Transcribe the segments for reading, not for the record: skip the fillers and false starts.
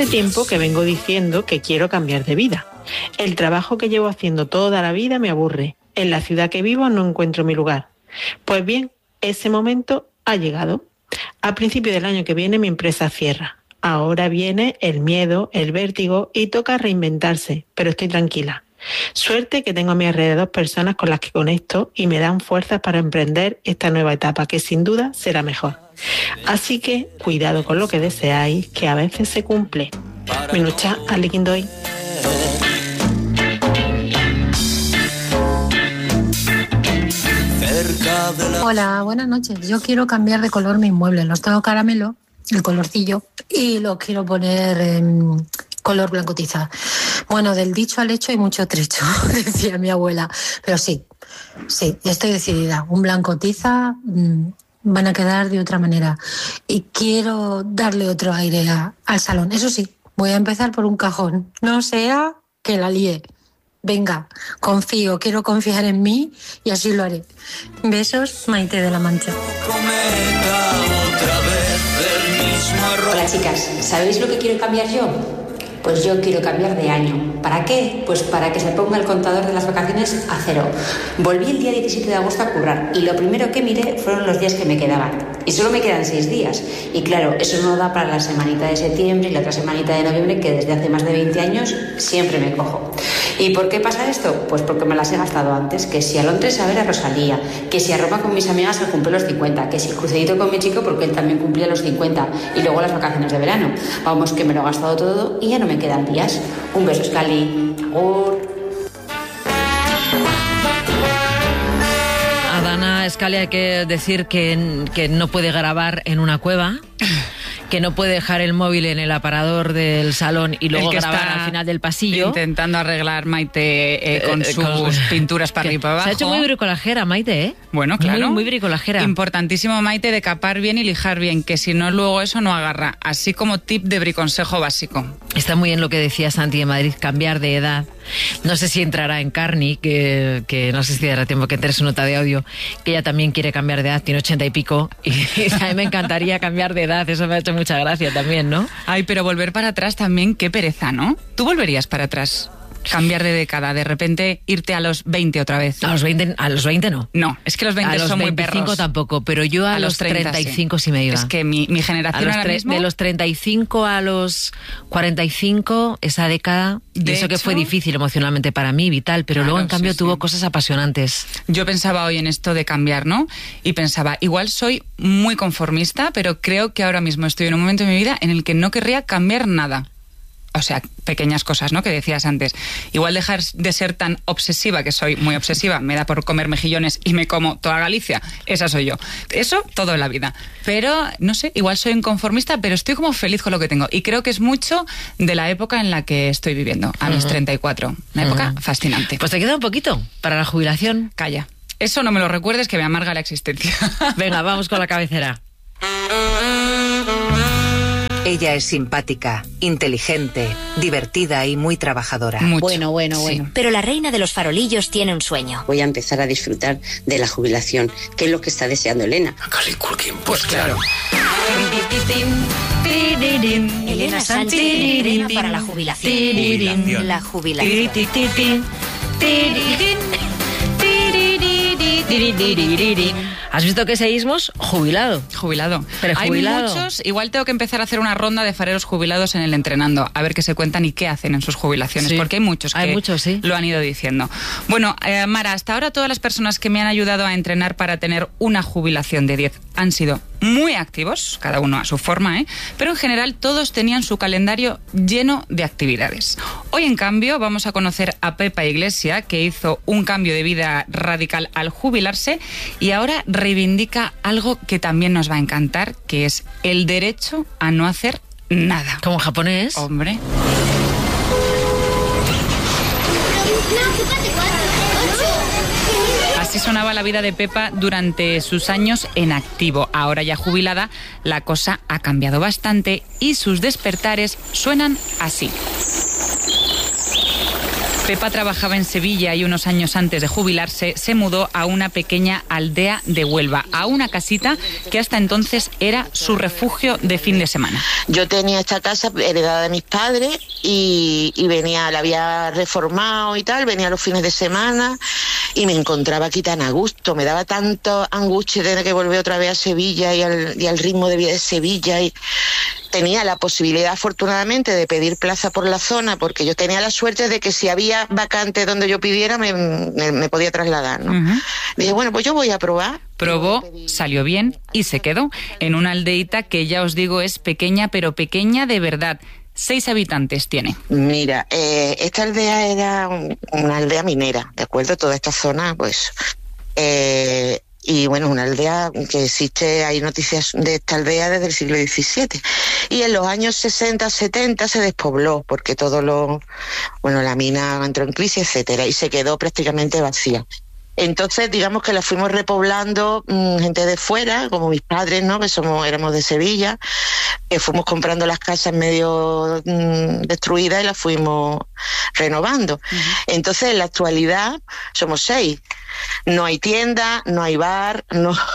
Hace tiempo que vengo diciendo que quiero cambiar de vida. El trabajo que llevo haciendo toda la vida me aburre. En la ciudad que vivo no encuentro mi lugar. Pues bien, ese momento ha llegado. A principios del año que viene mi empresa cierra. Ahora viene el miedo, el vértigo y toca reinventarse, pero estoy tranquila. Suerte que tengo a mi alrededor personas con las que conecto y me dan fuerzas para emprender esta nueva etapa que sin duda será mejor. Así que cuidado con lo que deseáis, que a veces se cumple. Minucha, Arlequindoy. Hola, buenas noches. Yo quiero cambiar de color mis muebles. Los tengo caramelo, el colorcillo, y los quiero poner en color blanco tiza. Bueno, del dicho al hecho hay mucho trecho, decía mi abuela. Pero sí, estoy decidida. Un blanco tiza van a quedar de otra manera. Y quiero darle otro aire al salón. Eso sí, voy a empezar por un cajón. No sea que la líe. Venga, confío, quiero confiar en mí y así lo haré. Besos, Maite de la Mancha. Hola chicas, ¿sabéis lo que quiero cambiar yo? Pues yo quiero cambiar de año. ¿Para qué? Pues para que se ponga el contador de las vacaciones a 0. Volví el día 17 de agosto a currar y lo primero que miré fueron los días que me quedaban. Y solo me quedan 6 días. Y claro, eso no da para la semanita de septiembre y la otra semanita de noviembre que desde hace más de 20 años siempre me cojo. ¿Y por qué pasa esto? Pues porque me las he gastado antes. Que si a Londres a ver a Rosalía, que si a Roma con mis amigas al cumplir los 50, que si el crucerito con mi chico porque él también cumplía los 50 y luego las vacaciones de verano. Vamos, que me lo he gastado todo y ya no me quedan días. Un beso, Scali. Agur. A Dana Scali hay que decir que no puede grabar en una cueva, que no puede dejar el móvil en el aparador del salón y luego grabar al final del pasillo. Intentando arreglar Maite con sus pinturas para arriba y para abajo. Se ha hecho muy bricolajera, Maite, ¿eh? Bueno, claro. Muy bricolajera. Importantísimo, Maite, de capar bien y lijar bien, que si no luego eso no agarra. Así como tip de briconsejo básico. Está muy bien lo que decía Santi de Madrid, cambiar de edad. No sé si entrará en Carni, que no sé si dará tiempo que entre su nota de audio, que ella también quiere cambiar de edad, tiene 80 y pico, y a mí me encantaría cambiar de edad, eso me ha hecho mucha gracia también, ¿no? Ay, pero volver para atrás también, qué pereza, ¿no? ¿Tú volverías para atrás? Cambiar de década, de repente irte a los 20 otra vez. A los 20 no. No, es que los 20 son muy perros. A los 25 tampoco, pero yo a los 35 sí me iba. Es que mi generación ahora mismo... De los 35 a los 45, esa década, de eso hecho, que fue difícil emocionalmente para mí, vital, pero luego en cambio tuvo cosas apasionantes. Yo pensaba hoy en esto de cambiar, ¿no? Y pensaba, igual soy muy conformista, pero creo que ahora mismo estoy en un momento de mi vida en el que no querría cambiar nada. O sea, pequeñas cosas, ¿no? Que decías antes. Igual dejar de ser tan obsesiva, que soy muy obsesiva, me da por comer mejillones y me como toda Galicia. Esa soy yo. Eso, todo en la vida. Pero, no sé, igual soy inconformista, pero estoy como feliz con lo que tengo. Y creo que es mucho de la época en la que estoy viviendo, a mis 34. Una época fascinante. Pues te queda un poquito para la jubilación. Calla. Eso no me lo recuerdes, que me amarga la existencia. Venga, vamos con la cabecera. Ella es simpática, inteligente, divertida y muy trabajadora. Mucho. Bueno. Sí. Pero la reina de los farolillos tiene un sueño. Voy a empezar a disfrutar de la jubilación, que es lo que está deseando Elena. Macaulay Culkin, pues claro. Elena Sánchez entrena para la jubilación. La jubilación. ¿Has visto que seguimos? Jubilado. Prejubilado. Hay muchos. Igual tengo que empezar a hacer una ronda de fareros jubilados en el Entrenando, a ver qué se cuentan y qué hacen en sus jubilaciones, sí. Porque hay muchos que sí. Lo han ido diciendo. Bueno, Mara, hasta ahora todas las personas que me han ayudado a entrenar para tener una jubilación de 10 han sido muy activos, cada uno a su forma, pero en general todos tenían su calendario lleno de actividades. Hoy, en cambio, vamos a conocer a Pepa Iglesia, que hizo un cambio de vida radical al jubilarse y ahora reivindica algo que también nos va a encantar, que es el derecho a no hacer nada. ¿Como japonés? Hombre. Así sonaba la vida de Pepa durante sus años en activo. Ahora ya jubilada, la cosa ha cambiado bastante y sus despertares suenan así. Pepa trabajaba en Sevilla y unos años antes de jubilarse se mudó a una pequeña aldea de Huelva, a una casita que hasta entonces era su refugio de fin de semana. Yo tenía esta casa heredada de mis padres y venía, la había reformado y tal, venía los fines de semana y me encontraba aquí tan a gusto, me daba tanto angustia tener que volver otra vez a Sevilla y al ritmo de vida de Sevilla, y tenía la posibilidad afortunadamente de pedir plaza por la zona, porque yo tenía la suerte de que si había vacante donde yo pidiera me podía trasladar, ¿no? Uh-huh. Dije, bueno, pues yo voy a probar. Probó, salió bien y se quedó en una aldeita que ya os digo es pequeña, pero pequeña de verdad. 6 habitantes tiene. Mira, esta aldea era una aldea minera, ¿de acuerdo? Toda esta zona, pues... y bueno, una aldea que existe, hay noticias de esta aldea desde el siglo XVII. Y en los años 60, 70 se despobló, porque la mina entró en crisis, etcétera, y se quedó prácticamente vacía. Entonces, digamos que la fuimos repoblando gente de fuera, como mis padres, ¿no? Que éramos de Sevilla, que fuimos comprando las casas medio destruidas y las fuimos renovando. Uh-huh. Entonces, en la actualidad somos 6. No hay tienda, no hay bar,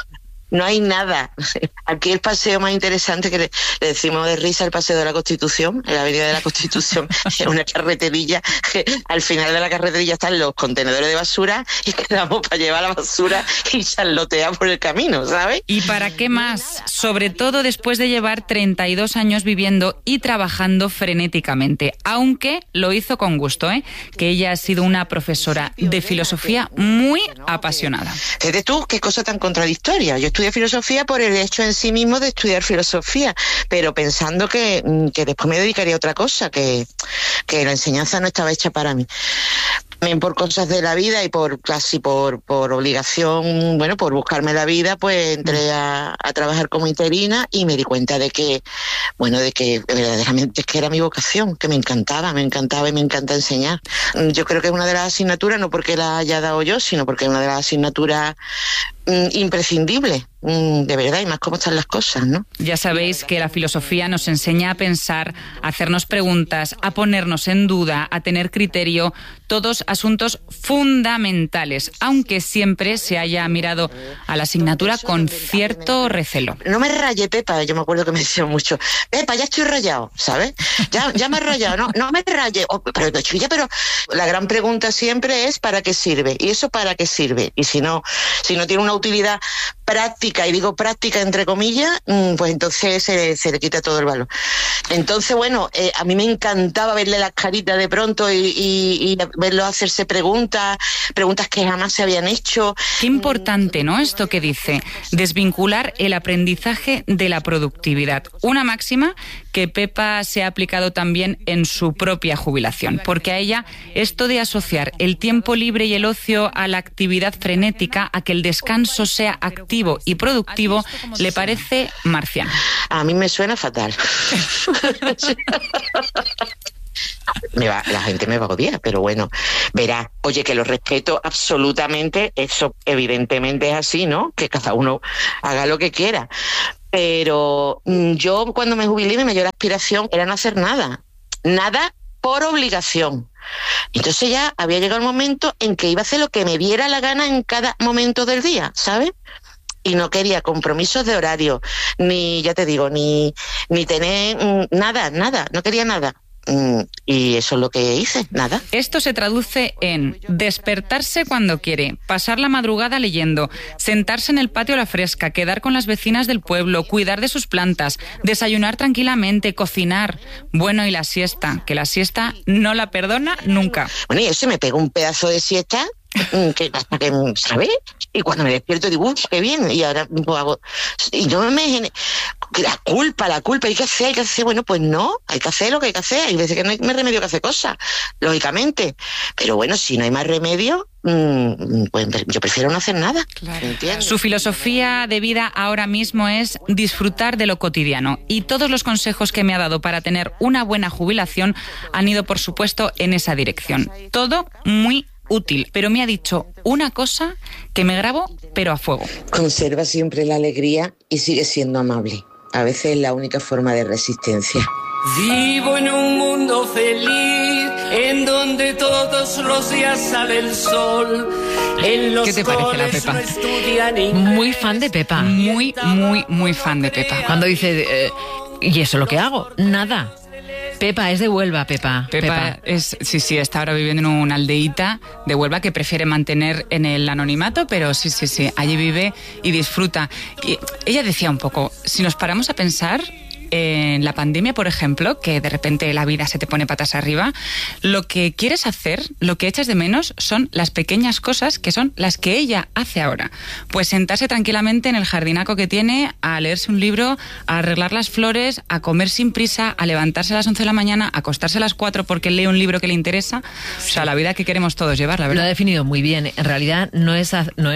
no hay nada. Aquí el paseo más interesante, que le decimos de risa, el paseo de la Constitución, en la avenida de la Constitución, es una carreterilla, que al final de la carreterilla están los contenedores de basura y quedamos para llevar la basura y charlotear por el camino, ¿sabes? ¿Y para qué más? Sobre todo después de llevar 32 años viviendo y trabajando frenéticamente, aunque lo hizo con gusto, que ella ha sido una profesora de filosofía muy apasionada. Fíjate tú, qué cosa tan contradictoria. Yo estudié filosofía por el hecho en sí mismo de estudiar filosofía, pero pensando que después me dedicaría a otra cosa, que la enseñanza no estaba hecha para mí. También por cosas de la vida y casi por obligación, bueno, por buscarme la vida, pues entré a trabajar como interina y me di cuenta de que verdaderamente es que era mi vocación, que me encantaba y me encanta enseñar. Yo creo que es una de las asignaturas, no porque la haya dado yo, sino porque es una de las asignaturas imprescindibles, de verdad, y más cómo están las cosas, ¿no? Ya sabéis que la filosofía nos enseña a pensar, a hacernos preguntas, a ponernos en duda, a tener criterio, todos asuntos fundamentales, aunque siempre se haya mirado a la asignatura con cierto recelo. No me rayé, Pepa, yo me acuerdo que me decían mucho, Pepa, ya estoy rayado, ¿sabes? Ya me he rayado, no me rayé, pero la gran pregunta siempre es ¿para qué sirve? ¿Y eso para qué sirve? Y si no tiene una utilidad práctica, y digo práctica entre comillas, pues entonces se le quita todo el valor. Entonces, bueno, a mí me encantaba verle las caritas de pronto y verlo hacerse preguntas que jamás se habían hecho. Qué importante, ¿no?, esto que dice, desvincular el aprendizaje de la productividad. Una máxima que Pepa se ha aplicado también en su propia jubilación, porque a ella esto de asociar el tiempo libre y el ocio a la actividad frenética, a que el descanso sea activo y productivo, le parece marciano. A mí me suena fatal. La gente me va a odiar, pero bueno, verá, oye, que lo respeto absolutamente, eso evidentemente es así, ¿no? Que cada uno haga lo que quiera. Pero yo cuando me jubilé, mi mayor aspiración era no hacer nada por obligación. Entonces ya había llegado el momento en que iba a hacer lo que me diera la gana en cada momento del día, ¿sabes? Y no quería compromisos de horario, ni, ya te digo, ni tener nada, no quería nada. Y eso es lo que hice, nada. Esto se traduce en despertarse cuando quiere, pasar la madrugada leyendo, sentarse en el patio a la fresca, quedar con las vecinas del pueblo, cuidar de sus plantas, desayunar tranquilamente, cocinar. Bueno, y la siesta, que la siesta no la perdona nunca. Bueno, y eso me pegó un pedazo de siesta que hasta que, ¿sabes? Y cuando me despierto digo, qué bien, y ahora pues, hago, y no me la culpa, hay que hacer, bueno, pues no, hay que hacer lo que hay que hacer, hay veces que no hay más remedio que hacer cosas, lógicamente, pero bueno, si no hay más remedio, pues yo prefiero no hacer nada. Claro. Su filosofía de vida ahora mismo es disfrutar de lo cotidiano, y todos los consejos que me ha dado para tener una buena jubilación han ido, por supuesto, en esa dirección. Todo muy útil, pero me ha dicho una cosa que me grabo, pero a fuego. Conserva siempre la alegría y sigue siendo amable. A veces es la única forma de resistencia. Vivo en un mundo feliz, en donde todos los días sale el sol. En los ¿Qué te parece la Pepa? No estudian inglés. Muy fan de Pepa. Muy, muy, muy fan de Pepa. Cuando dice, ¿y eso lo que hago? Nada. Pepa, es de Huelva, Pepa. Pepa es, sí, está ahora viviendo en una aldeíta de Huelva que prefiere mantener en el anonimato, pero sí, allí vive y disfruta. Y ella decía un poco, si nos paramos a pensar en la pandemia, por ejemplo, que de repente la vida se te pone patas arriba, lo que quieres hacer, lo que echas de menos son las pequeñas cosas que son las que ella hace ahora. Pues sentarse tranquilamente en el jardinaco que tiene, a leerse un libro, a arreglar las flores, a comer sin prisa, a levantarse a las 11 de la mañana, a acostarse a las 4 porque lee un libro que le interesa. O sea, la vida que queremos todos llevar, la verdad. Lo ha definido muy bien. En realidad no es no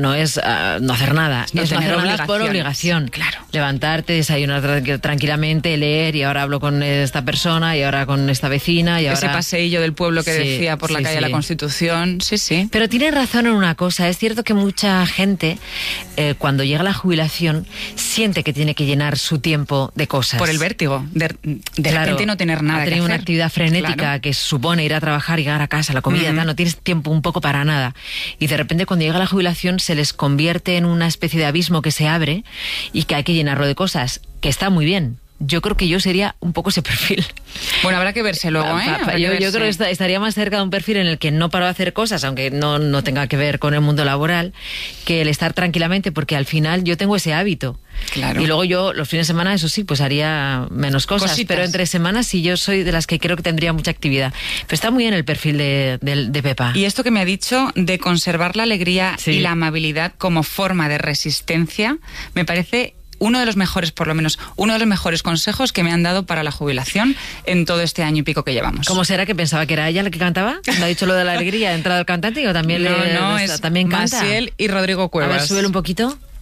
hacer nada, es no hacer nada por obligación. Claro. Levantarte, desayunar tranquilamente, leer, y ahora hablo con esta persona, y ahora con esta vecina, y ahora... Ese paseillo del pueblo que decía por la calle de la Constitución, sí. Pero tiene razón en una cosa, es cierto que mucha gente, cuando llega a la jubilación, siente que tiene que llenar su tiempo de cosas. Por el vértigo, de repente no tener nada que hacer. Una actividad frenética que supone ir a trabajar, llegar a casa, la comida, no tienes tiempo un poco para nada. Y de repente cuando llega la jubilación se les convierte en una especie de abismo que se abre y que hay que llenarlo de cosas, que está muy bien. Yo creo que yo sería un poco ese perfil. Bueno, habrá que verse luego, ¿eh? Yo creo que estaría más cerca de un perfil en el que no paro de hacer cosas, aunque no tenga que ver con el mundo laboral, que el estar tranquilamente, porque al final yo tengo ese hábito. Claro. Y luego yo, los fines de semana, eso sí, pues haría menos cosas. Cositas. Pero entre semanas sí, yo soy de las que creo que tendría mucha actividad. Pero está muy bien el perfil de Pepa. Y esto que me ha dicho de conservar la alegría y la amabilidad como forma de resistencia, me parece uno de los mejores, por lo menos, uno de los mejores consejos que me han dado para la jubilación en todo este año y pico que llevamos. ¿Cómo será que pensaba que era ella la que cantaba? ¿Le ha dicho lo de la alegría? ¿Ha entrado el cantante o también No, es también canta? Maciel y Rodrigo Cuevas. A ver, súbelo un poquito.